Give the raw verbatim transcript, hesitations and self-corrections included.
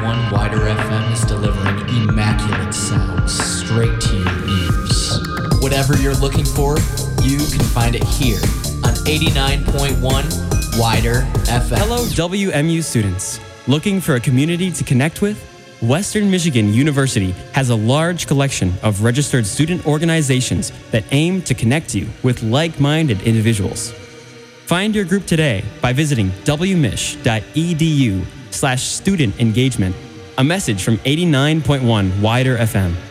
One Wider F M is delivering immaculate sounds straight to your ears. Whatever you're looking for, you can find it here on eighty-nine point one Wider F M. Hello, W M U students. Looking for a community to connect with? Western Michigan University has a large collection of registered student organizations that aim to connect you with like-minded individuals. Find your group today by visiting wmich.edu slash student engagement. A message from eighty-nine point one Wider F M.